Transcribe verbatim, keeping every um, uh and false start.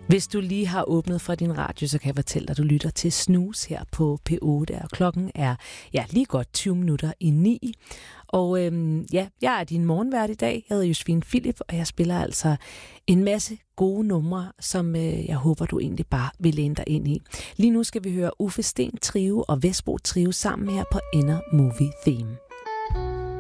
Hvis du lige har åbnet for din radio, så kan jeg fortælle dig, at du lytter til Snooze her på P otte, og klokken er ja, lige godt tyve minutter i ni. Og øhm, ja, jeg er din morgenvært i dag. Jeg hedder Josefine Philip, og jeg spiller altså en masse gode numre, som øh, jeg håber, du egentlig bare vil læne dig ind i. Lige nu skal vi høre Uffe Sten Trio og Vesbro Trio sammen her på Inner Movie Theme.